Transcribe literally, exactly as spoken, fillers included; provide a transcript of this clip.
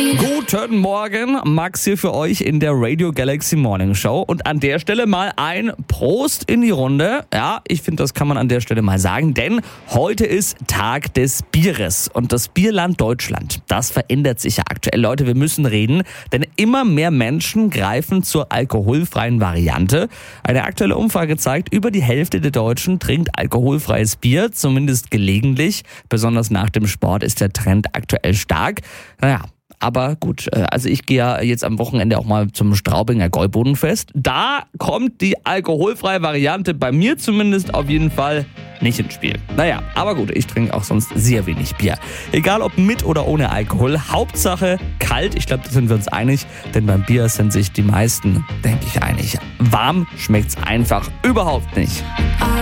Guten Morgen, Max hier für euch in der Radio Galaxy Morning Show. Und an der Stelle mal ein Prost in die Runde. Ja, ich finde, das kann man an der Stelle mal sagen, denn heute ist Tag des Bieres. Und das Bierland Deutschland, das verändert sich ja aktuell. Leute, wir müssen reden, denn immer mehr Menschen greifen zur alkoholfreien Variante. Eine aktuelle Umfrage zeigt, über die Hälfte der Deutschen trinkt alkoholfreies Bier, zumindest gelegentlich. Besonders nach dem Sport ist der Trend aktuell stark. Naja, aber gut, also ich gehe ja jetzt am Wochenende auch mal zum Straubinger Gäubodenfest. Da kommt die alkoholfreie Variante bei mir zumindest auf jeden Fall nicht ins Spiel. Naja, aber gut, ich trinke auch sonst sehr wenig Bier. Egal ob mit oder ohne Alkohol, Hauptsache kalt. Ich glaube, da sind wir uns einig, denn beim Bier sind sich die meisten, denke ich, einig. Warm schmeckt's einfach überhaupt nicht.